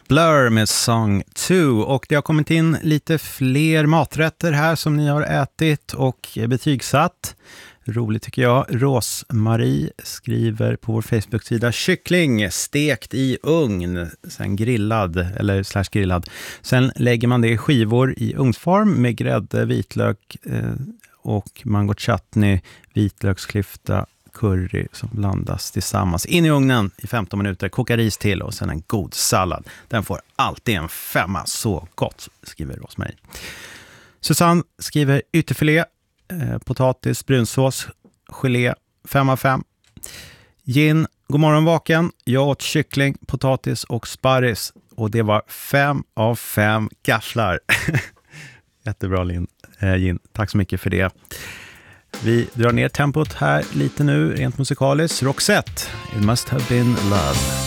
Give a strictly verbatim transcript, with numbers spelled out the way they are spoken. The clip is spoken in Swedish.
Blur med Song två, och det har kommit in lite fler maträtter här som ni har ätit och betygsatt. Roligt tycker jag. Rosmarie skriver på vår Facebook-sida: kyckling stekt i ugn, sen grillad eller slash grillad. Sen lägger man det i skivor i ugnsform med grädde, vitlök eh, och mango chutney, vitlöksklyfta, curry som blandas tillsammans in i ugnen i femton minuter, kokar ris till och sen en god sallad. Den får alltid en femma, så gott, skriver Rosmarie. Susanne skriver ytterfilé, eh, potatis, brunsås, gelé, fem av fem. Gin, god morgon vaken, jag åt kyckling, potatis och sparris och det var fem av fem gafflar. Jättebra Lin, eh, Gin, tack så mycket för det. Vi drar ner tempot här lite nu, rent musikaliskt. Roxette, It Must Have Been Love.